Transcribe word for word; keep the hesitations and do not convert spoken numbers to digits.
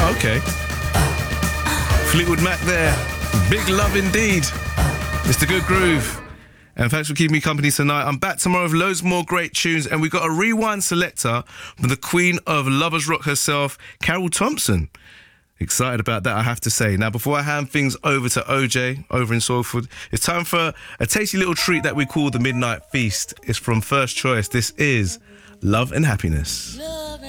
Okay. Fleetwood Mac there. Big love indeed. It's the Good Groove. And thanks for keeping me company tonight. I'm back tomorrow with loads more great tunes. And we got a rewind selector from the queen of lovers rock herself, Carol Thompson. Excited about that, I have to say. Now, before I hand things over to O J over in Salford, it's time for a tasty little treat that we call the Midnight Feast. It's from First Choice. This is Love and Happiness.